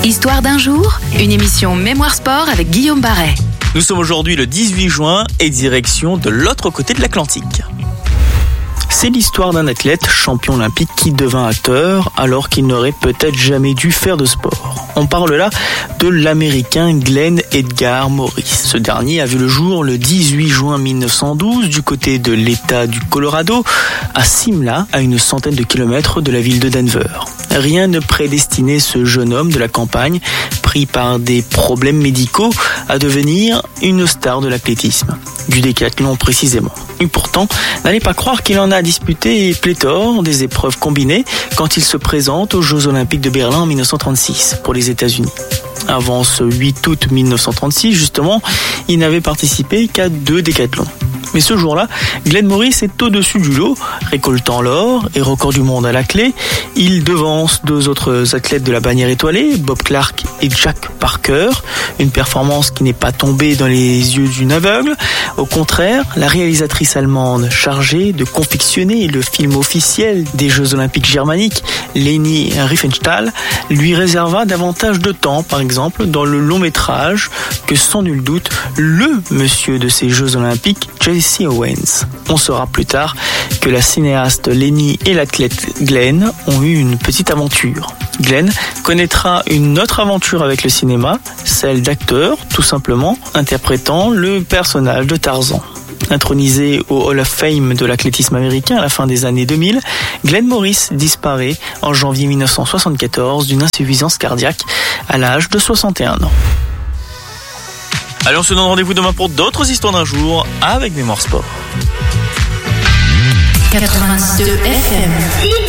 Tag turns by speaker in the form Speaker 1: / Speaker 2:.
Speaker 1: Histoire d'un jour, une émission Mémoire Sport avec Guillaume Barret.
Speaker 2: Nous sommes aujourd'hui le 18 juin et direction de l'autre côté de l'Atlantique. C'est l'histoire d'un athlète champion olympique qui devint acteur alors qu'il n'aurait peut-être jamais dû faire de sport. On parle là de l'Américain Glenn Edgar Morris. Ce dernier a vu le jour le 18 juin 1912 du côté de l'État du Colorado, à Simla, à une centaine de kilomètres de la ville de Denver. Rien ne prédestinait ce jeune homme de la campagne, pris par des problèmes médicaux, à devenir une star de l'athlétisme, du décathlon précisément. Et pourtant, n'allez pas croire qu'il en a disputé pléthore des épreuves combinées quand il se présente aux Jeux Olympiques de Berlin en 1936 pour les États-Unis. Avant ce 8 août 1936, justement, il n'avait participé qu'à 2 décathlons. Mais ce jour-là, Glenn Morris est au-dessus du lot, récoltant l'or et record du monde à la clé. Il devance 2 autres athlètes de la bannière étoilée, Bob Clark et Jack Parker. Une performance qui n'est pas tombée dans les yeux d'une aveugle. Au contraire, la réalisatrice allemande chargée de confectionner le film officiel des Jeux Olympiques germaniques, Leni Riefenstahl, lui réserva davantage de temps, par exemple, dans le long métrage que sans nul doute, le monsieur de ces Jeux Olympiques, Jesse Owens. On saura plus tard que la cinéaste Leni et l'athlète Glenn ont eu une petite aventure. Glenn connaîtra une autre aventure avec le cinéma, celle d'acteur, tout simplement, interprétant le personnage de Tarzan. Intronisé au Hall of Fame de l'athlétisme américain à la fin des années 2000, Glenn Morris disparaît en janvier 1974 d'une insuffisance cardiaque à l'âge de 61 ans. Allez, on se donne rendez-vous demain pour d'autres histoires d'un jour avec Mémoire Sport.
Speaker 1: 92 FM.